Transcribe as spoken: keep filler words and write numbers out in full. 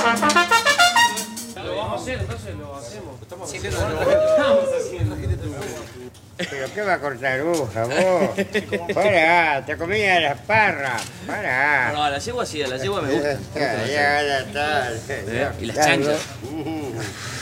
Lo vamos a hacer, entonces lo hacemos. Estamos haciendo. ¿Pero qué va a cortar aguja, vos? Pará, te comía las parras. Pará. No, la yegua sí, la yegua me gusta. Ya, ya, ya está. ¿Y las chanchas?